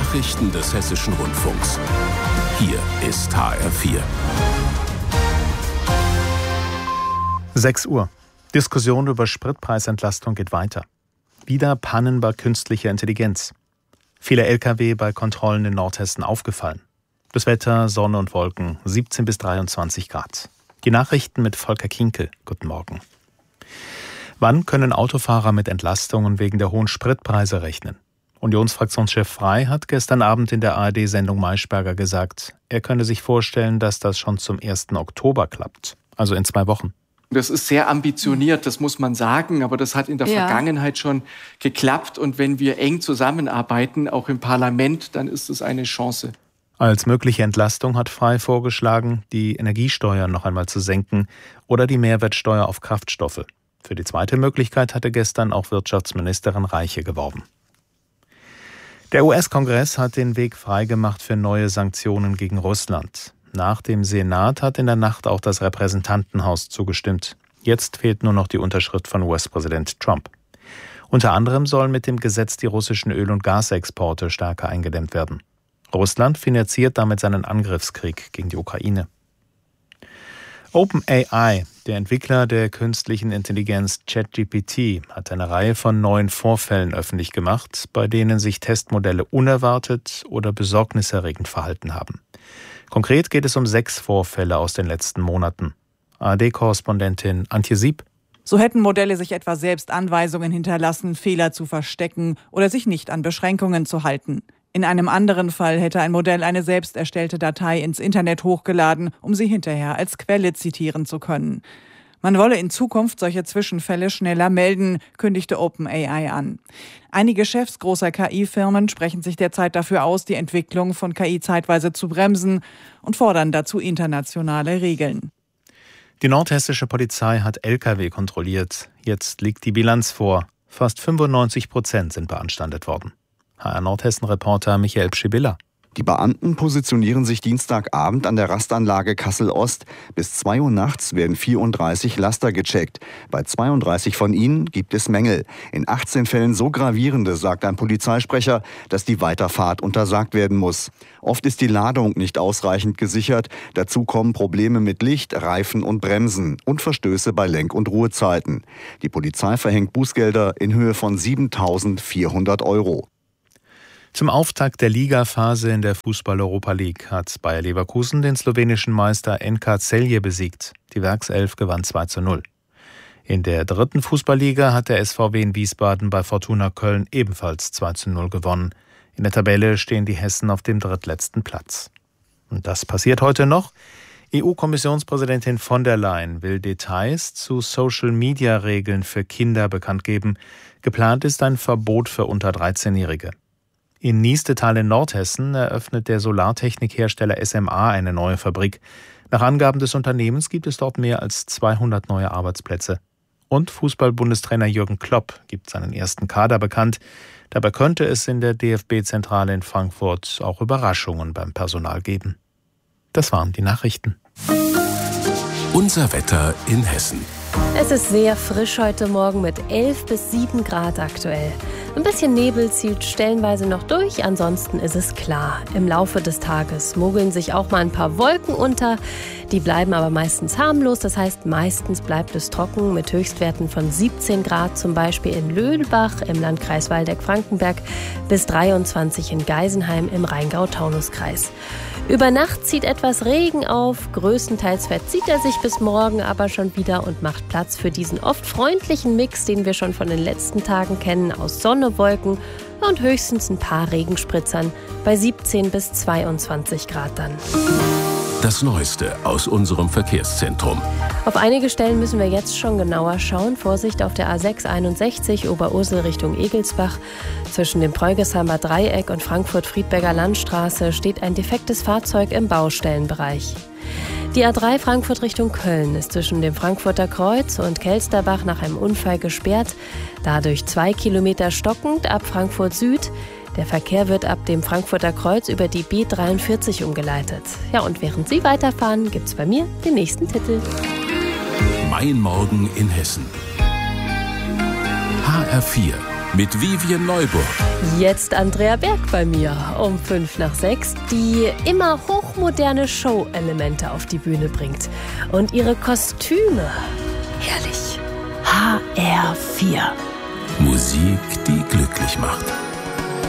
Nachrichten des Hessischen Rundfunks. Hier ist HR4. 6 Uhr. Diskussion über Spritpreisentlastung geht weiter. Wieder Pannen bei künstlicher Intelligenz. Viele Lkw bei Kontrollen in Nordhessen aufgefallen. Das Wetter, Sonne und Wolken, 17 bis 23 Grad. Die Nachrichten mit Volker Kinkel. Guten Morgen. Wann können Autofahrer mit Entlastungen wegen der hohen Spritpreise rechnen? Unionsfraktionschef Frey hat gestern Abend in der ARD-Sendung Maischberger gesagt, er könne sich vorstellen, dass das schon zum 1. Oktober klappt, also in 2 Wochen. Das ist sehr ambitioniert, das muss man sagen, aber das hat in der Vergangenheit schon geklappt. Und wenn wir eng zusammenarbeiten, auch im Parlament, dann ist es eine Chance. Als mögliche Entlastung hat Frey vorgeschlagen, die Energiesteuer noch einmal zu senken oder die Mehrwertsteuer auf Kraftstoffe. Für die zweite Möglichkeit hatte gestern auch Wirtschaftsministerin Reiche geworben. Der US-Kongress hat den Weg freigemacht für neue Sanktionen gegen Russland. Nach dem Senat hat in der Nacht auch das Repräsentantenhaus zugestimmt. Jetzt fehlt nur noch die Unterschrift von US-Präsident Trump. Unter anderem sollen mit dem Gesetz die russischen Öl- und Gasexporte stärker eingedämmt werden. Russland finanziert damit seinen Angriffskrieg gegen die Ukraine. OpenAI, der Entwickler der künstlichen Intelligenz ChatGPT, hat eine Reihe von neuen Vorfällen öffentlich gemacht, bei denen sich Testmodelle unerwartet oder besorgniserregend verhalten haben. Konkret geht es um 6 Vorfälle aus den letzten Monaten. ARD-Korrespondentin Antje Sieb. So hätten Modelle sich etwa selbst Anweisungen hinterlassen, Fehler zu verstecken oder sich nicht an Beschränkungen zu halten. In einem anderen Fall hätte ein Modell eine selbst erstellte Datei ins Internet hochgeladen, um sie hinterher als Quelle zitieren zu können. Man wolle in Zukunft solche Zwischenfälle schneller melden, kündigte OpenAI an. Einige Chefs großer KI-Firmen sprechen sich derzeit dafür aus, die Entwicklung von KI zeitweise zu bremsen und fordern dazu internationale Regeln. Die nordhessische Polizei hat Lkw kontrolliert. Jetzt liegt die Bilanz vor. Fast 95% sind beanstandet worden. HR Nordhessen-Reporter Michael Pschibilla. Die Beamten positionieren sich Dienstagabend an der Rastanlage Kassel-Ost. Bis 2 Uhr nachts werden 34 Laster gecheckt. Bei 32 von ihnen gibt es Mängel. In 18 Fällen so gravierende, sagt ein Polizeisprecher, dass die Weiterfahrt untersagt werden muss. Oft ist die Ladung nicht ausreichend gesichert. Dazu kommen Probleme mit Licht, Reifen und Bremsen und Verstöße bei Lenk- und Ruhezeiten. Die Polizei verhängt Bußgelder in Höhe von 7.400 €. Zum Auftakt der Ligaphase in der Fußball-Europa League hat Bayer Leverkusen den slowenischen Meister NK Celje besiegt. Die Werkself gewann 2:0. In der 3. Fußballliga hat der SVW in Wiesbaden bei Fortuna Köln ebenfalls 2:0 gewonnen. In der Tabelle stehen die Hessen auf dem drittletzten Platz. Und das passiert heute noch. EU-Kommissionspräsidentin von der Leyen will Details zu Social-Media-Regeln für Kinder bekannt geben. Geplant ist ein Verbot für unter 13-Jährige. In Niestetal in Nordhessen eröffnet der Solartechnikhersteller SMA eine neue Fabrik. Nach Angaben des Unternehmens gibt es dort mehr als 200 neue Arbeitsplätze. Und Fußball-Bundestrainer Jürgen Klopp gibt seinen ersten Kader bekannt. Dabei könnte es in der DFB-Zentrale in Frankfurt auch Überraschungen beim Personal geben. Das waren die Nachrichten. Unser Wetter in Hessen. Es ist sehr frisch heute Morgen mit 11 bis 7 Grad aktuell. Ein bisschen Nebel zieht stellenweise noch durch, ansonsten ist es klar. Im Laufe des Tages mogeln sich auch mal ein paar Wolken unter. Die bleiben aber meistens harmlos, das heißt meistens bleibt es trocken mit Höchstwerten von 17 Grad, zum Beispiel in Löhlbach im Landkreis Waldeck-Frankenberg bis 23 in Geisenheim im Rheingau-Taunus-Kreis. Über Nacht zieht etwas Regen auf, größtenteils verzieht er sich bis morgen aber schon wieder und macht Platz für diesen oft freundlichen Mix, den wir schon von den letzten Tagen kennen, aus Sonne, Wolken und höchstens ein paar Regenspritzern bei 17 bis 22 Grad dann. Das Neueste aus unserem Verkehrszentrum. Auf einige Stellen müssen wir jetzt schon genauer schauen. Vorsicht auf der A6 61 Oberursel Richtung Egelsbach. Zwischen dem Preugesheimer Dreieck und Frankfurt-Friedberger Landstraße steht ein defektes Fahrzeug im Baustellenbereich. Die A3 Frankfurt Richtung Köln ist zwischen dem Frankfurter Kreuz und Kelsterbach nach einem Unfall gesperrt. Dadurch 2 Kilometer stockend ab Frankfurt Süd. Der Verkehr wird ab dem Frankfurter Kreuz über die B43 umgeleitet. Ja, und während Sie weiterfahren, gibt's bei mir den nächsten Titel. Mein Morgen in Hessen. HR4. mit Vivien Neuburg. Jetzt Andrea Berg bei mir um 5:05, die immer hochmoderne Show-Elemente auf die Bühne bringt. Und ihre Kostüme, herrlich. HR4. Musik, die glücklich macht.